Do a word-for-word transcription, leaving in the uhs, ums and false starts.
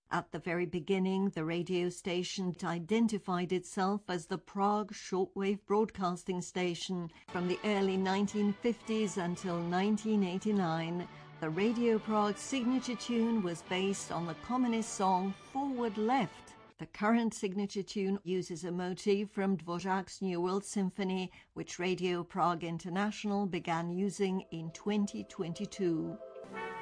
At the very beginning, the radio station identified itself as the Prague shortwave broadcasting station. From the early nineteen fifties until nineteen eighty-nine, the Radio Prague signature tune was based on the communist song Forward Left. The current signature tune uses a motif from Dvořák's New World Symphony, which Radio Prague International began using in twenty twenty-two.